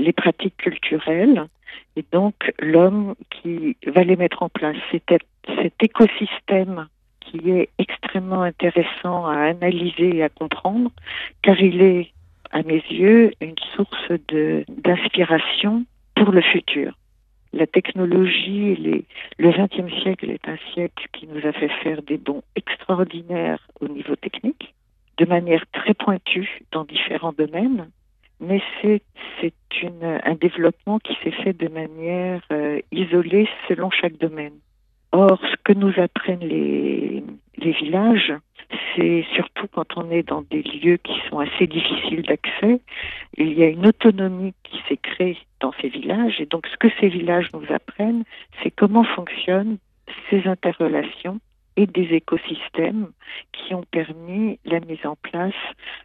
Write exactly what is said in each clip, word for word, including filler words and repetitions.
les pratiques culturelles et donc l'homme qui va les mettre en place. C'est cet écosystème qui est extrêmement intéressant à analyser et à comprendre, car il est, à mes yeux, une source de, d'inspiration pour le futur. La technologie, les, le vingtième siècle est un siècle qui nous a fait faire des bonds extraordinaires au niveau technique, de manière très pointue dans différents domaines, mais c'est, c'est une, un développement qui s'est fait de manière euh, isolée selon chaque domaine. Or, ce que nous apprennent les, les villages, c'est surtout quand on est dans des lieux qui sont assez difficiles d'accès, il y a une autonomie qui s'est créée dans ces villages. Et donc, ce que ces villages nous apprennent, c'est comment fonctionnent ces interrelations et des écosystèmes qui ont permis la mise en place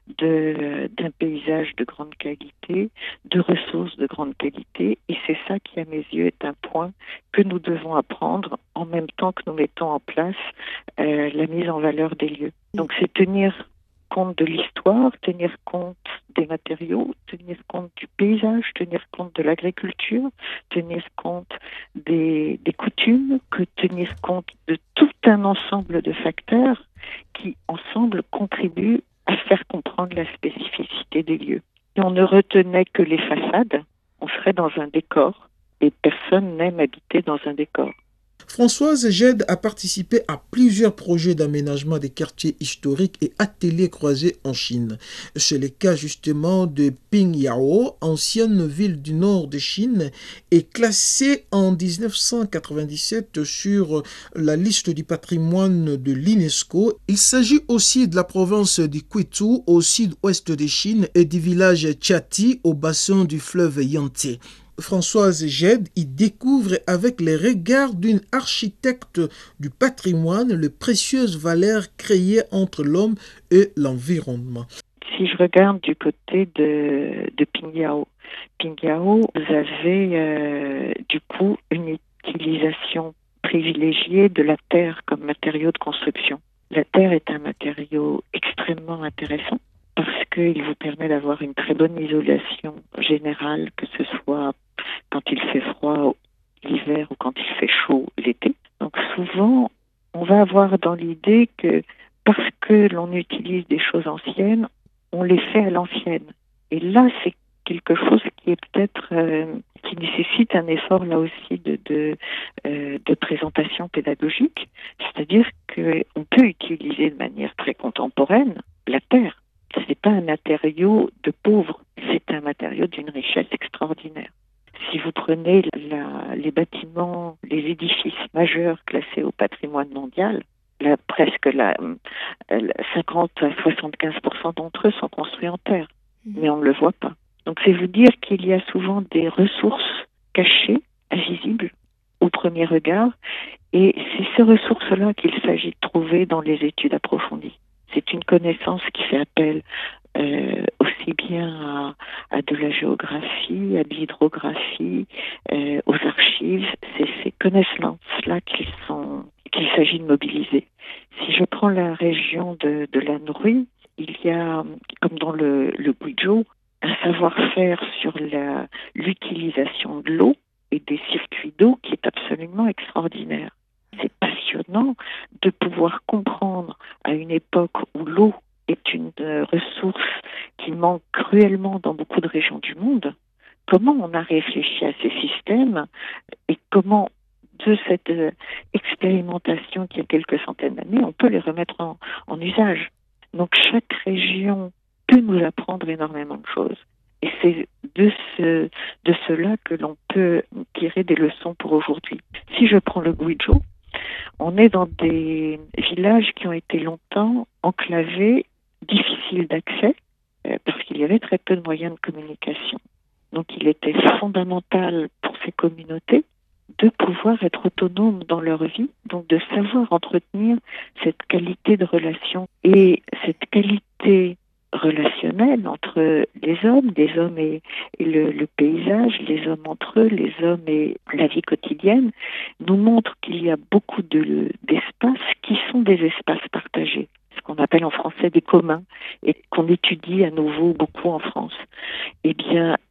de, d'un paysage de grande qualité, de ressources de grande qualité. Et c'est ça qui, à mes yeux, est un point que nous devons apprendre en même temps que nous mettons en place euh, la mise en valeur des lieux. Donc, c'est tenir compte de l'histoire, tenir compte des matériaux, tenir compte du paysage, tenir compte de l'agriculture, tenir compte des, des coutumes, que tenir compte de tout un ensemble de facteurs qui, ensemble, contribuent à faire comprendre la spécificité des lieux. Si on ne retenait que les façades, on serait dans un décor et personne n'aime habiter dans un décor. Françoise Gède a participé à plusieurs projets d'aménagement des quartiers historiques et ateliers croisés en Chine. C'est le cas justement de Pingyao, ancienne ville du nord de Chine, et classée en dix-neuf cent quatre-vingt-dix-sept sur la liste du patrimoine de l'UNESCO. Il s'agit aussi de la province du Quito au sud-ouest de Chine et du village Chati au bassin du fleuve Yangtze. Françoise Gède y découvre avec les regards d'une architecte du patrimoine les précieuses valeurs créées entre l'homme et l'environnement. Si je regarde du côté de, de Pingyao, Pingyao, vous avez euh, du coup une utilisation privilégiée de la terre comme matériau de construction. La terre est un matériau extrêmement intéressant parce qu'il vous permet d'avoir une très bonne isolation générale, que ce soit quand il fait froid l'hiver ou quand il fait chaud l'été. Donc souvent, on va avoir dans l'idée que parce que l'on utilise des choses anciennes, on les fait à l'ancienne. Et là, c'est quelque chose qui est peut-être euh, qui nécessite un effort là aussi de de, euh, de présentation pédagogique, c'est-à-dire qu'on peut utiliser de manière très contemporaine la terre. Ce n'est pas un matériau de pauvre, c'est un matériau d'une richesse extraordinaire. Si vous prenez la, les bâtiments, les édifices majeurs classés au patrimoine mondial, là, presque la, la cinquante à soixante-quinze pour cent d'entre eux sont construits en terre, mais on ne le voit pas. Donc c'est vous dire qu'il y a souvent des ressources cachées, invisibles, au premier regard, et c'est ces ressources-là qu'il s'agit de trouver dans les études approfondies. C'est une connaissance qui fait appel euh, aussi bien à, à de la géographie, à de l'hydrographie, euh, aux archives. C'est ces connaissances-là qu'il, sont, qu'il s'agit de mobiliser. Si je prends la région de, de l'Anhui, il y a, comme dans le, le Guizhou, un savoir-faire sur la, l'utilisation de l'eau et des circuits d'eau qui est absolument extraordinaire. C'est passionnant de pouvoir comprendre à une époque où l'eau est une euh, ressource qui manque cruellement dans beaucoup de régions du monde, comment on a réfléchi à ces systèmes et comment de cette euh, expérimentation qui a quelques centaines d'années, on peut les remettre en, en usage. Donc chaque région peut nous apprendre énormément de choses. Et c'est de ce de cela que l'on peut tirer des leçons pour aujourd'hui. Si je prends le Guizhou, on est dans des villages qui ont été longtemps enclavés, difficiles d'accès, euh, parce qu'il y avait très peu de moyens de communication. Donc il était fondamental pour ces communautés de pouvoir être autonomes dans leur vie, donc de savoir entretenir cette qualité de relation. Et cette qualité relationnelle entre les hommes, les hommes et, et le, le paysage, les hommes entre eux, les hommes et la vie quotidienne, nous montre qu'il y a beaucoup de, d'espaces qui sont des espaces partagés, ce qu'on appelle en français des communs, et qu'on étudie à nouveau beaucoup en France. Eh bien,